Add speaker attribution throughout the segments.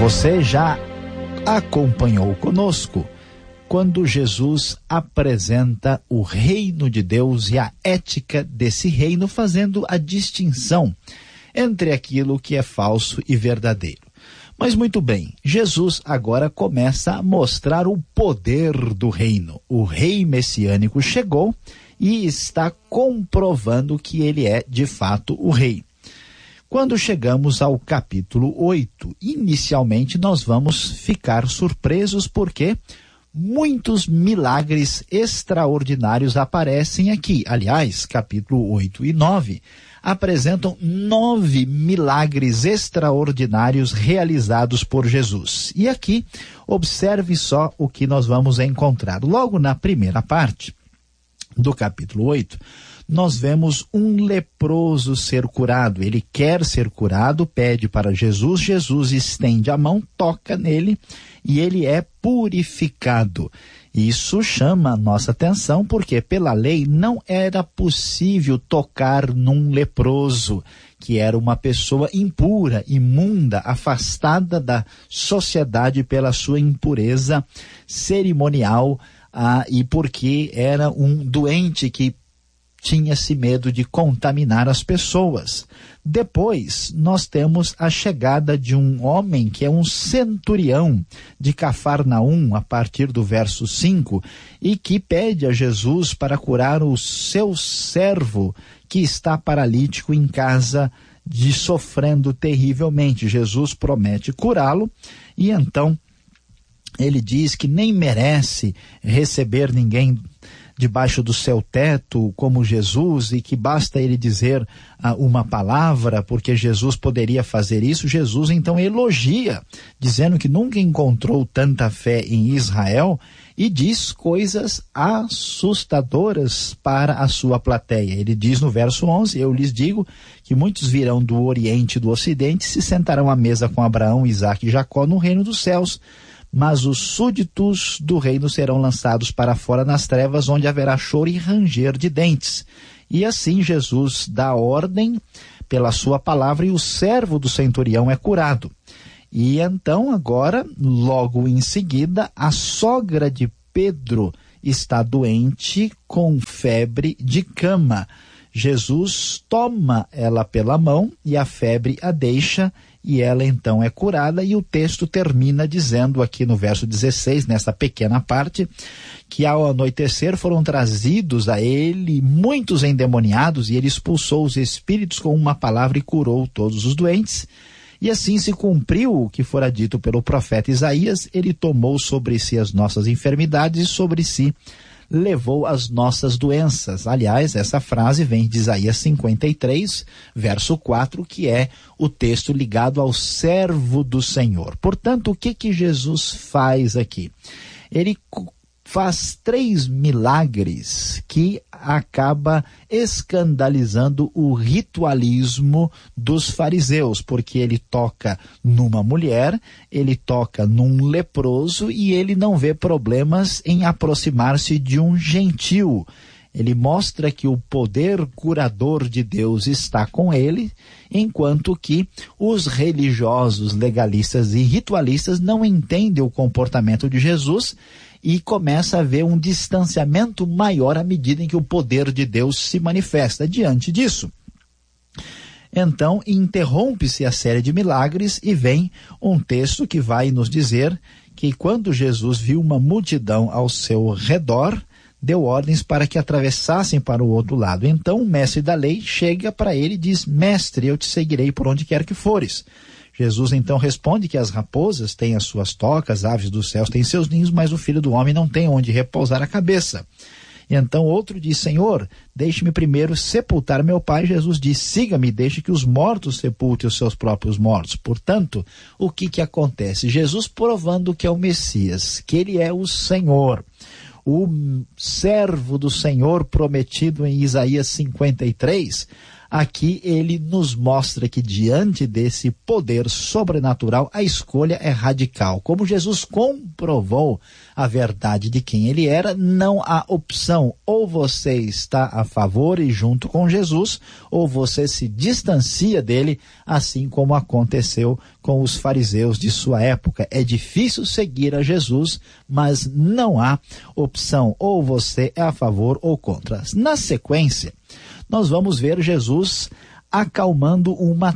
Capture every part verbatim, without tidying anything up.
Speaker 1: Você já acompanhou conosco quando Jesus apresenta o reino de Deus e a ética desse reino, fazendo a distinção entre aquilo que é falso e verdadeiro. Mas muito bem, Jesus agora começa a mostrar o poder do reino. O rei messiânico chegou e está comprovando que ele é de fato o rei. Quando chegamos ao capítulo oito, inicialmente nós vamos ficar surpresos porque muitos milagres extraordinários aparecem aqui. Aliás, capítulo oito e nove apresentam nove milagres extraordinários realizados por Jesus. E aqui, observe só o que nós vamos encontrar. Logo na primeira parte do capítulo oito, nós vemos um leproso ser curado. Ele quer ser curado, pede para Jesus, Jesus estende a mão, toca nele e ele é purificado. Isso chama a nossa atenção porque pela lei não era possível tocar num leproso, que era uma pessoa impura, imunda, afastada da sociedade pela sua impureza cerimonial, ah, e porque era um doente que tinha-se medo de contaminar as pessoas. Depois, nós temos a chegada de um homem que é um centurião de Cafarnaum, a partir do verso cinco, e que pede a Jesus para curar o seu servo que está paralítico em casa, de sofrendo terrivelmente. Jesus promete curá-lo e então ele diz que nem merece receber ninguém debaixo do seu teto como Jesus e que basta ele dizer ah, uma palavra, porque Jesus poderia fazer isso. Jesus então elogia, dizendo que nunca encontrou tanta fé em Israel, e diz coisas assustadoras para a sua plateia. Ele diz no verso onze, eu lhes digo que muitos virão do Oriente e do Ocidente, se sentarão à mesa com Abraão, Isaque e Jacó no reino dos céus, mas os súditos do reino serão lançados para fora nas trevas, onde haverá choro e ranger de dentes. E assim Jesus dá ordem pela sua palavra e o servo do centurião é curado. E então agora, logo em seguida, a sogra de Pedro está doente com febre de cama. Jesus toma ela pela mão e a febre a deixa, e ela então é curada, e o texto termina dizendo aqui no verso dezesseis, nessa pequena parte, que ao anoitecer foram trazidos a ele muitos endemoniados, e ele expulsou os espíritos com uma palavra e curou todos os doentes. E assim se cumpriu o que fora dito pelo profeta Isaías, ele tomou sobre si as nossas enfermidades e sobre si levou as nossas doenças. Aliás, essa frase vem de Isaías cinquenta e três, verso quatro, que é o texto ligado ao servo do Senhor. Portanto, o que que Jesus faz aqui? Ele faz três milagres que acaba escandalizando o ritualismo dos fariseus, porque ele toca numa mulher, ele toca num leproso e ele não vê problemas em aproximar-se de um gentil. Ele mostra que o poder curador de Deus está com ele, enquanto que os religiosos, legalistas e ritualistas não entendem o comportamento de Jesus e começa a haver um distanciamento maior à medida em que o poder de Deus se manifesta. Diante disso, então interrompe-se a série de milagres e vem um texto que vai nos dizer que quando Jesus viu uma multidão ao seu redor, deu ordens para que atravessassem para o outro lado. Então o mestre da lei chega para ele e diz: mestre, eu te seguirei por onde quer que fores. Jesus então responde que as raposas têm as suas tocas, aves dos céus têm seus ninhos, mas o filho do homem não tem onde repousar a cabeça. E então outro diz: Senhor, deixe-me primeiro sepultar meu pai. Jesus diz: siga-me, deixe que os mortos sepultem os seus próprios mortos. Portanto, o que que acontece? Jesus provando que é o Messias, que ele é o Senhor, o servo do Senhor prometido em Isaías cinquenta e três, Aqui ele nos mostra que diante desse poder sobrenatural, a escolha é radical. Como Jesus comprovou a verdade de quem ele era, não há opção. Ou você está a favor e junto com Jesus, ou você se distancia dele, assim como aconteceu com os fariseus de sua época. É difícil seguir a Jesus, mas não há opção. Ou você é a favor ou contra. Na sequência, nós vamos ver Jesus acalmando uma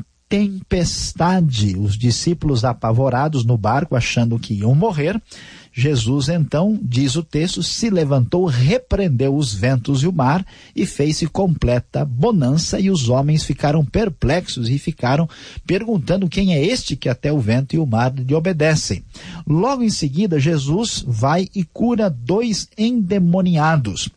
Speaker 1: tempestade. Os discípulos apavorados no barco, achando que iam morrer. Jesus, então, diz o texto, se levantou, repreendeu os ventos e o mar e fez-se completa bonança, e os homens ficaram perplexos e ficaram perguntando quem é este que até o vento e o mar lhe obedecem. Logo em seguida, Jesus vai e cura dois endemoniados,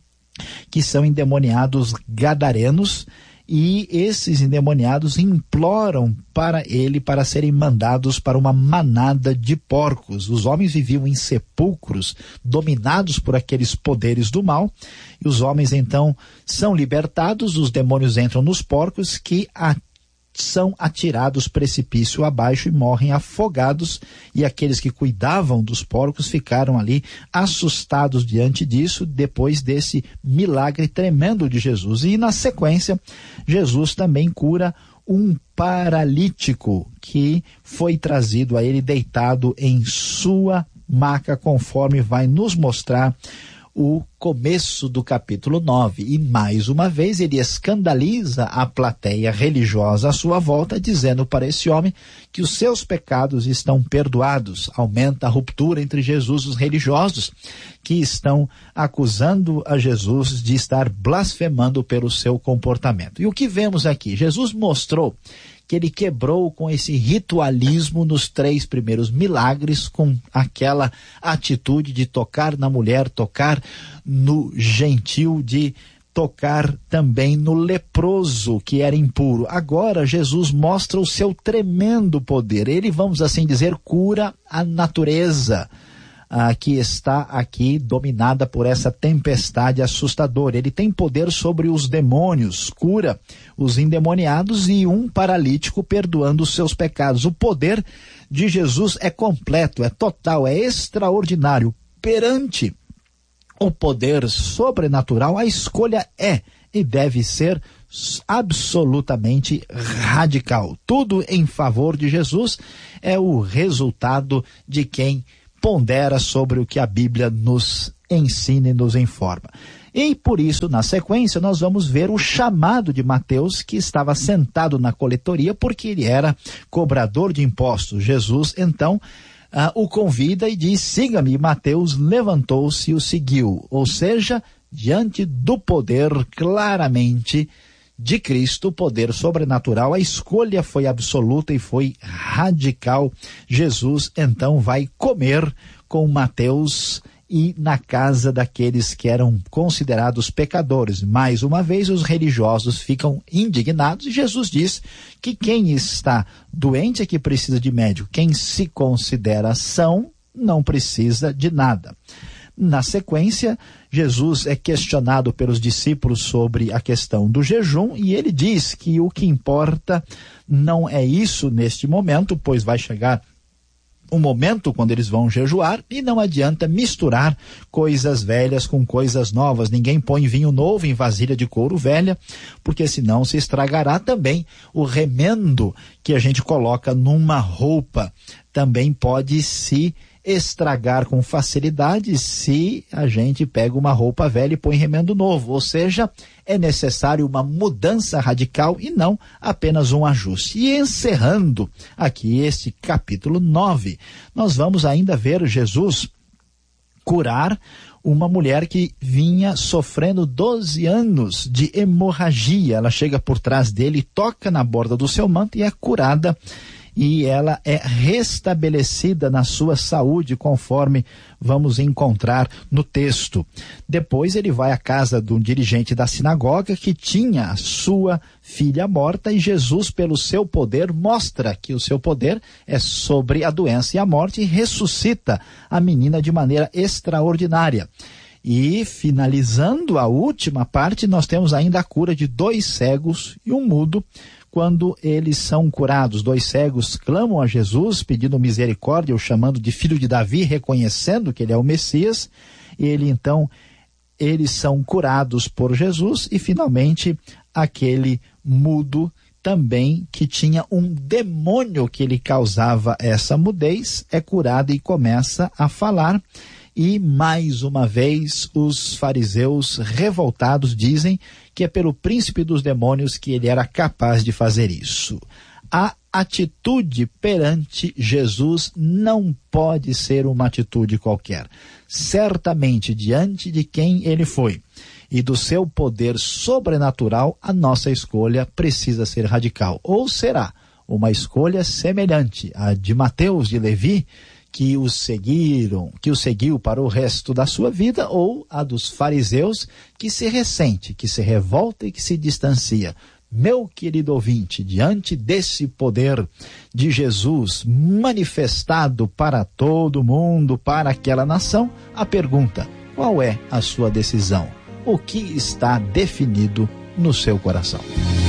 Speaker 1: que são endemoniados gadarenos, e esses endemoniados imploram para ele para serem mandados para uma manada de porcos. Os homens viviam em sepulcros, dominados por aqueles poderes do mal, e os homens então são libertados, os demônios entram nos porcos, que a são atirados precipício abaixo e morrem afogados, e aqueles que cuidavam dos porcos ficaram ali assustados diante disso, depois desse milagre tremendo de Jesus. E na sequência, Jesus também cura um paralítico que foi trazido a ele deitado em sua maca, conforme vai nos mostrar o começo do capítulo nove. E mais uma vez ele escandaliza a plateia religiosa à sua volta, dizendo para esse homem que os seus pecados estão perdoados. Aumenta a ruptura entre Jesus e os religiosos, que estão acusando a Jesus de estar blasfemando pelo seu comportamento. E o que vemos aqui? Jesus mostrou que ele quebrou com esse ritualismo nos três primeiros milagres, com aquela atitude de tocar na mulher, tocar no gentil, de tocar também no leproso, que era impuro. Agora Jesus mostra o seu tremendo poder. Ele, vamos assim dizer, cura a natureza Ah, que está aqui dominada por essa tempestade assustadora. Ele tem poder sobre os demônios, cura os endemoniados e um paralítico, perdoando os seus pecados. O poder de Jesus é completo, é total, é extraordinário. Perante o poder sobrenatural, a escolha é e deve ser absolutamente radical. Tudo em favor de Jesus é o resultado de quem pondera sobre o que a Bíblia nos ensina e nos informa. E por isso, na sequência, nós vamos ver o chamado de Mateus, que estava sentado na coletoria porque ele era cobrador de impostos. Jesus, então, uh, o convida e diz: siga-me. Mateus levantou-se e o seguiu. Ou seja, diante do poder claramente de Cristo, o poder sobrenatural, a escolha foi absoluta e foi radical. Jesus então vai comer com Mateus e na casa daqueles que eram considerados pecadores. Mais uma vez os religiosos ficam indignados e Jesus diz que quem está doente é que precisa de médico. Quem se considera são não precisa de nada. Na sequência, Jesus é questionado pelos discípulos sobre a questão do jejum e ele diz que o que importa não é isso neste momento, pois vai chegar um momento quando eles vão jejuar e não adianta misturar coisas velhas com coisas novas. Ninguém põe vinho novo em vasilha de couro velha, porque senão se estragará. Também o remendo que a gente coloca numa roupa também pode se estragar com facilidade se a gente pega uma roupa velha e põe remendo novo. Ou seja, é necessário uma mudança radical e não apenas um ajuste. E encerrando aqui este capítulo nove, nós vamos ainda ver Jesus curar uma mulher que vinha sofrendo doze anos de hemorragia. Ela chega por trás dele, toca na borda do seu manto e é curada. E ela é restabelecida na sua saúde, conforme vamos encontrar no texto. Depois ele vai à casa de um dirigente da sinagoga que tinha a sua filha morta, e Jesus, pelo seu poder, mostra que o seu poder é sobre a doença e a morte e ressuscita a menina de maneira extraordinária. E finalizando a última parte, nós temos ainda a cura de dois cegos e um mudo, quando eles são curados. Dois cegos clamam a Jesus, pedindo misericórdia, o chamando de filho de Davi, reconhecendo que ele é o Messias. Ele então, eles são curados por Jesus. E finalmente, aquele mudo também, que tinha um demônio que lhe causava essa mudez, é curado e começa a falar. E, mais uma vez, os fariseus revoltados dizem que é pelo príncipe dos demônios que ele era capaz de fazer isso. A atitude perante Jesus não pode ser uma atitude qualquer. Certamente, diante de quem ele foi e do seu poder sobrenatural, a nossa escolha precisa ser radical. Ou será uma escolha semelhante à de Mateus de Levi, que os seguiram, que o seguiu para o resto da sua vida, ou a dos fariseus, que se ressente, que se revolta e que se distancia. Meu querido ouvinte, diante desse poder de Jesus manifestado para todo mundo, para aquela nação, a pergunta: qual é a sua decisão? O que está definido no seu coração?